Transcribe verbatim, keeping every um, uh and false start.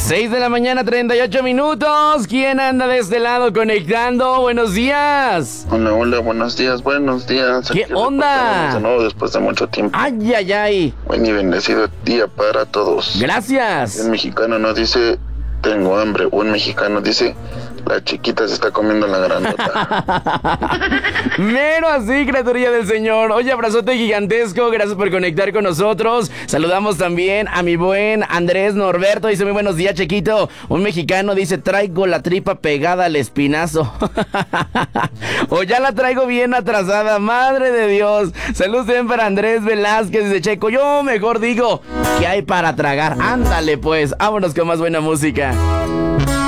seis de la mañana, treinta y ocho minutos. ¿Quién anda de este lado conectando? Buenos días. Hola, hola, buenos días, buenos días. ¿Qué Aquí onda? De nuevo después de mucho tiempo. Ay, ay, ay. Buen y bendecido día para todos. Gracias. Un mexicano no dice, tengo hambre. Un mexicano dice, la chiquita se está comiendo la grandota. Mero así, criaturilla del Señor. Oye, abrazote gigantesco. Gracias por conectar con nosotros. Saludamos también a mi buen Andrés Norberto. Dice, muy buenos días, chiquito. Un mexicano dice, traigo la tripa pegada al espinazo. O ya la traigo bien atrasada. Madre de Dios. Saludos también para Andrés Velázquez. Dice, Checo, yo mejor digo, ¿qué hay para tragar? Ándale pues, vámonos con más buena música.